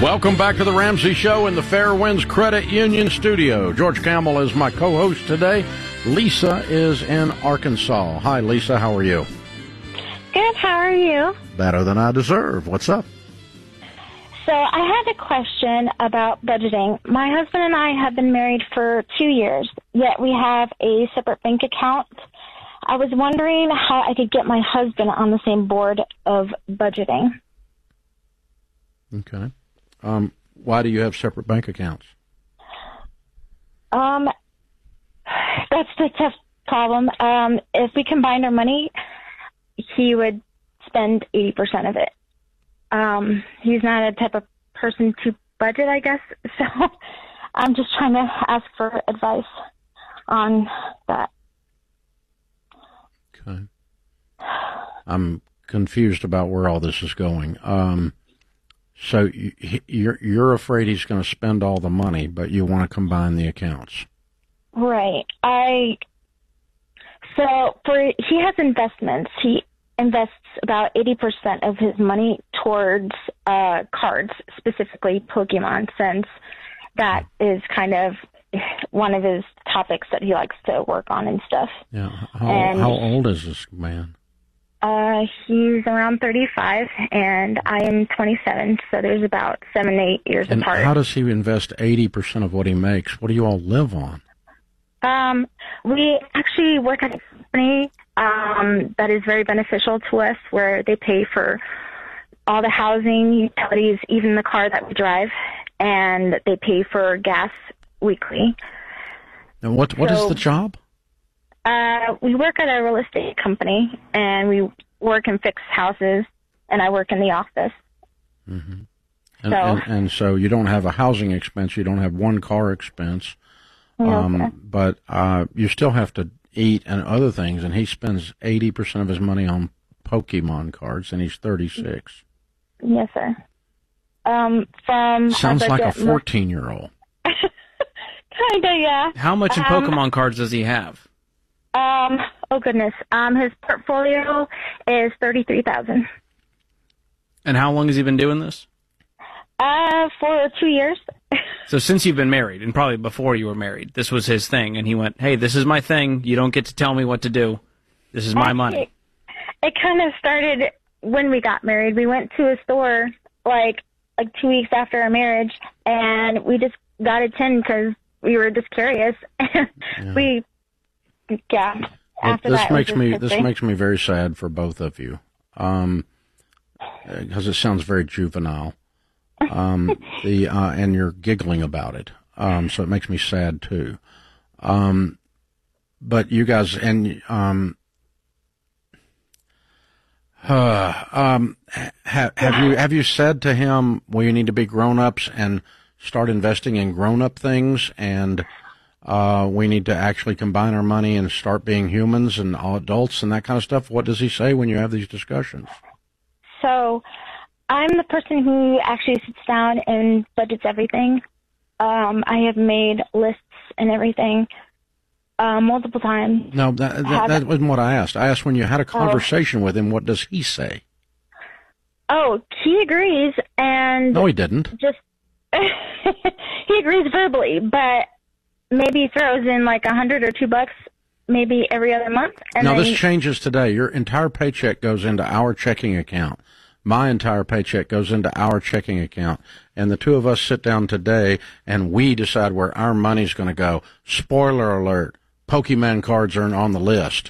Welcome back to the Ramsey Show in the Fairwinds Credit Union studio. George Campbell is my co-host today. Lisa is in Arkansas. Hi, Lisa. How are you? Good. How are you? Better than I deserve. What's up? So I had a question about budgeting. My husband and I have been married for 2 years, yet we have a separate bank account. I was wondering how I could get my husband on the same board of budgeting. Okay. Why do you have separate bank accounts? That's the tough problem. If we combined our money, he would spend 80% of it. He's not a type of person to budget, I guess. So I'm just trying to ask for advice on that. Okay. I'm confused about where all this is going. So you're afraid he's going to spend all the money, but you want to combine the accounts. Right. He has investments. He invests about 80% of his money towards cards, specifically Pokemon, since that is kind of one of his topics that he likes to work on and stuff. Yeah. How old is this man? He's around 35, and I am 27, so there's about 7-8 years and apart. How does he invest 80% of what he makes? What do you all live on? We actually work at a company that is very beneficial to us, where they pay for all the housing, utilities, even the car that we drive, and they pay for gas weekly. And what is the job? We work at a real estate company, and we work and fix houses, and I work in the office. Mm-hmm. And so you don't have a housing expense, you don't have one car expense, but you still have to eat and other things, and he spends 80% of his money on Pokemon cards, and he's 36. Yes, sir. Sounds like a 14-year-old. Kinda, yeah. How much in Pokemon cards does he have? Oh goodness. His portfolio is $33,000. And how long has he been doing this? For 2 years. So since you've been married, and probably before you were married, this was his thing, and he went, "Hey, this is my thing. You don't get to tell me what to do. This is my money." It kind of started when we got married. We went to a store like 2 weeks after our marriage, and we just got a tin because we were just curious. After this that, makes me very sad for both of you, because it sounds very juvenile. And you're giggling about it, so it makes me sad too. But you guys, and have you said to him, well, you need to be grown-ups and start investing in grown-up things, and we need to actually combine our money and start being humans and all adults and that kind of stuff? What does he say when you have these discussions? So I'm the person who actually sits down and budgets everything. I have made lists and everything multiple times. No, that wasn't what I asked. I asked when you had a conversation with him, what does he say? Oh, he agrees, and... No, he didn't. Just he agrees verbally, but maybe throws in like $100 or $2 maybe every other month. And now, this changes today. Your entire paycheck goes into our checking account. My entire paycheck goes into our checking account. And the two of us sit down today, and we decide where our money's going to go. Spoiler alert, Pokemon cards are on the list.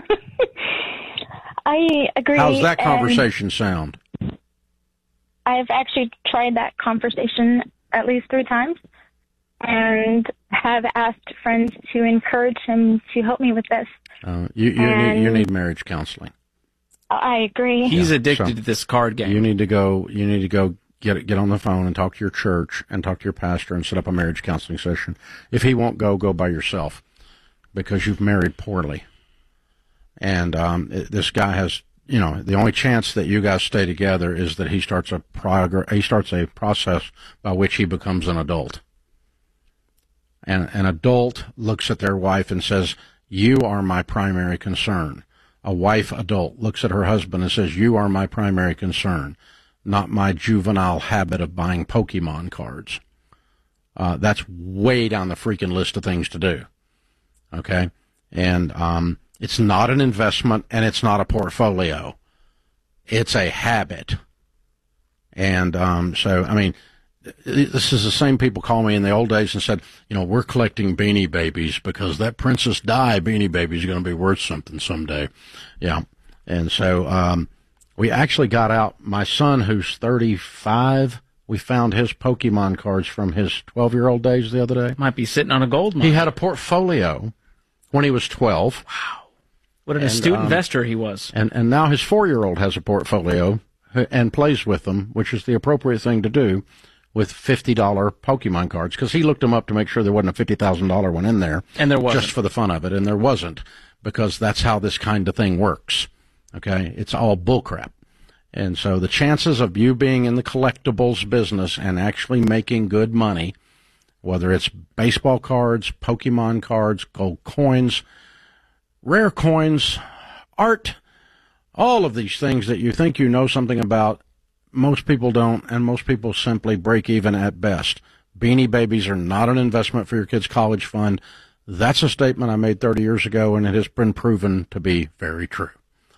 I agree. How's that conversation sound? I've actually tried that conversation at least 3 times and have asked friends to encourage him to help me with this. You need marriage counseling. I agree. He's addicted to this card game. You need to go get on the phone and talk to your church and talk to your pastor and set up a marriage counseling session. If he won't go by yourself, because you've married poorly. And this guy has, the only chance that you guys stay together is that he starts a process by which he becomes an adult. And an adult looks at their wife and says, "You are my primary concern." A wife adult looks at her husband and says, "You are my primary concern." not my juvenile habit of buying Pokemon cards. That's way down the freaking list of things to do. Okay? And it's not an investment, and it's not a portfolio. It's a habit. And so, I mean, this is the same people call me in the old days and said, we're collecting Beanie Babies because that Princess Di Beanie Baby is going to be worth something someday. Yeah. And so we actually got out my son, who's 35. We found his Pokemon cards from his 12-year-old days the other day. Might be sitting on a gold mine. He had a portfolio when he was 12. Wow. What an astute investor he was. And now his 4-year-old has a portfolio and plays with them, which is the appropriate thing to do, with $50 Pokemon cards, because he looked them up to make sure there wasn't a $50,000 one in there. And there wasn't. Just for the fun of it, and there wasn't, because that's how this kind of thing works. Okay? It's all bullcrap. And so the chances of you being in the collectibles business and actually making good money, whether it's baseball cards, Pokemon cards, gold coins, rare coins, art, all of these things that you think you know something about, most people don't, and most people simply break even at best. Beanie Babies are not an investment for your kid's college fund. That's a statement I made 30 years ago, and it has been proven to be very true.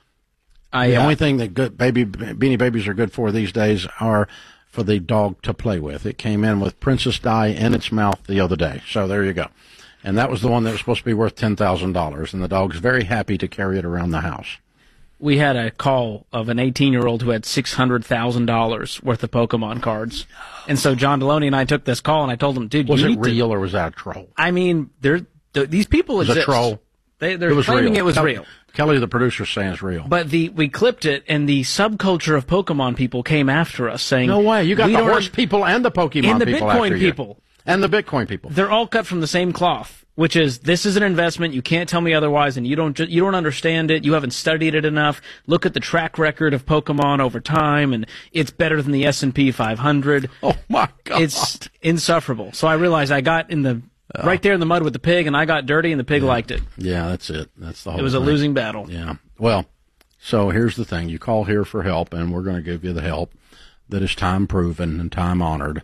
The only thing that Beanie Babies are good for these days are for the dog to play with. It came in with Princess Di in its mouth the other day, so there you go. And that was the one that was supposed to be worth $10,000, and the dog's very happy to carry it around the house. We had a call of an 18-year-old who had $600,000 worth of Pokemon cards. And so John Deloney and I took this call, and I told him, dude, was it real or was that a troll? I mean, these people exist. Was it a troll? They're claiming it was real. Kelly, the producer, is saying it's real. But we clipped it, and the subculture of Pokemon people came after us saying, no way, you got the horse people and the Pokemon people and the Bitcoin people. And the Bitcoin people. They're all cut from the same cloth, which is, this is an investment, you can't tell me otherwise, and you don't understand it, you haven't studied it enough. Look at the track record of Pokemon over time, and it's better than the S&P 500. Oh my God. It's insufferable. So I realized I got right there in the mud with the pig, and I got dirty, and the pig liked it. Yeah, that's it. That's the whole It was a losing battle. Yeah. Well, so here's the thing. You call here for help, and we're going to give you the help that is time-proven and time-honored.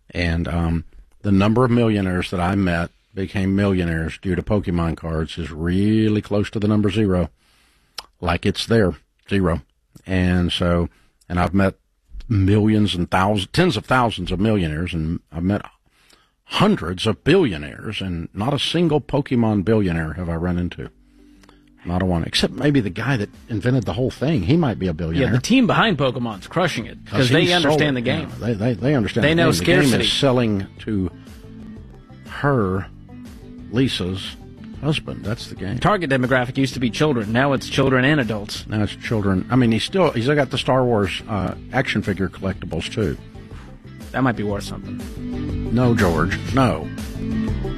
And the number of millionaires that I met became millionaires due to Pokemon cards is really close to the number 0. Like it's there, 0. And so, and I've met millions and thousands, tens of thousands of millionaires, and I've met hundreds of billionaires, and not a single Pokemon billionaire have I run into. Not a one, except maybe the guy that invented the whole thing. He might be a billionaire. Yeah, the team behind Pokemon's crushing it because they understand the game. Yeah, they understand. They know scarcity. The game is selling to her, Lisa's husband. That's the game. Target demographic used to be children. Now it's children and adults. Now it's children. I mean, he's got the Star Wars action figure collectibles too. That might be worth something. No, George. No.